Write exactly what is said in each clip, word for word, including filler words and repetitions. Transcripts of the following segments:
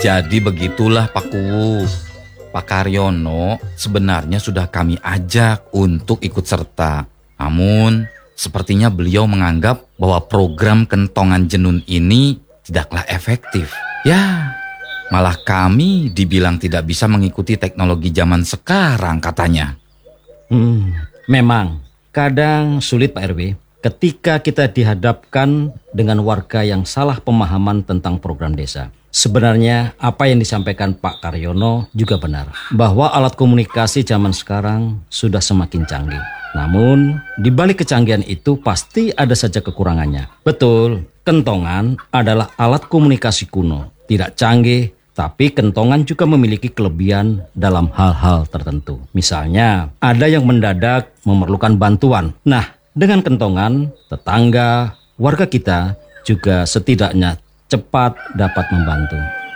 Jadi begitulah Pak Kuwu. Pak Karyono sebenarnya sudah kami ajak untuk ikut serta. Namun sepertinya beliau menganggap bahwa program kentongan jenun ini tidaklah efektif. Ya, malah kami dibilang tidak bisa mengikuti teknologi zaman sekarang katanya. Hmm, memang kadang sulit Pak R W ketika kita dihadapkan dengan warga yang salah pemahaman tentang program desa. Sebenarnya apa yang disampaikan Pak Karyono juga benar, bahwa alat komunikasi zaman sekarang sudah semakin canggih. Namun di balik kecanggihan itu pasti ada saja kekurangannya. Betul, kentongan adalah alat komunikasi kuno, tidak canggih, tapi kentongan juga memiliki kelebihan dalam hal-hal tertentu. Misalnya ada yang mendadak memerlukan bantuan. Nah, dengan kentongan, tetangga, warga kita juga setidaknya cepat dapat membantu.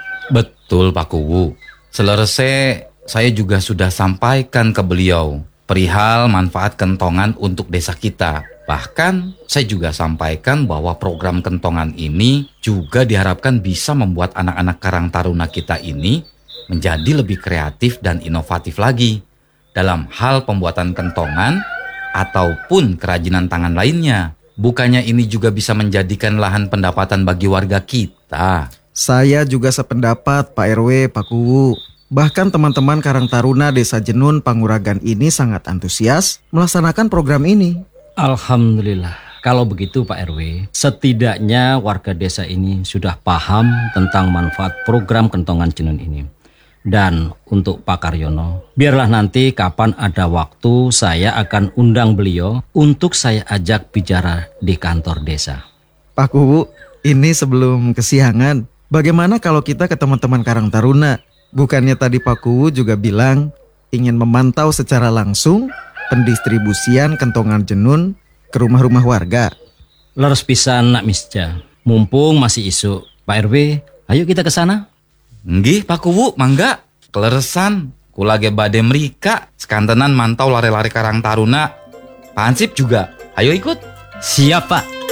Betul Pak Kuwu. Selesai saya juga sudah sampaikan ke beliau perihal manfaat kentongan untuk desa kita. Bahkan saya juga sampaikan bahwa program kentongan ini juga diharapkan bisa membuat anak-anak Karang Taruna kita ini menjadi lebih kreatif dan inovatif lagi dalam hal pembuatan kentongan ataupun kerajinan tangan lainnya. Bukannya ini juga bisa menjadikan lahan pendapatan bagi warga kita? Saya juga sependapat Pak R W, Pak Kuwu. Bahkan teman-teman Karang Taruna Desa Jenun Panguragan ini sangat antusias melaksanakan program ini. Alhamdulillah. Kalau begitu Pak R W, setidaknya warga desa ini sudah paham tentang manfaat program kentongan jenun ini. Dan untuk Pak Karyono, biarlah nanti kapan ada waktu saya akan undang beliau untuk saya ajak bicara di kantor desa. Pak Kuwu, ini sebelum kesiangan, bagaimana kalau kita ke teman-teman Karang Taruna? Bukannya tadi Pak Kuwu juga bilang ingin memantau secara langsung pendistribusian kentongan jenun ke rumah-rumah warga. Leres pisan nak misja, mumpung masih isu. Pak R W, ayo kita ke sana. Nggih Pak Kuwu, mangga. Keleresan, kulage bade merika, sekantenan mantau lare-lare Karang Taruna. Pak Hansip juga, ayo ikut. Siap Pak.